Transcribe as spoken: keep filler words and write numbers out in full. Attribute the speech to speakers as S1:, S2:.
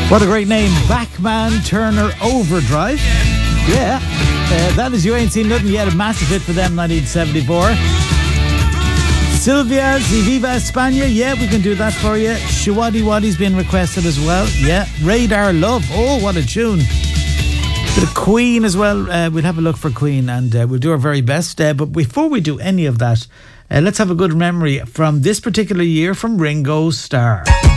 S1: What a great name, Bachman Turner Overdrive. Yeah, uh, that is You Ain't Seen Nothing Yet, a massive hit for them, nineteen seventy-four. Sylvia, Si Viva España, yeah, we can do that for you. Shawadi Wadi's been requested as well, yeah. Radar Love, oh, what a tune. Bit of Queen as well, uh, we'll have a look for Queen and uh, we'll do our very best. Uh, but before we do any of that, uh, let's have a good memory from this particular year from Ringo Starr.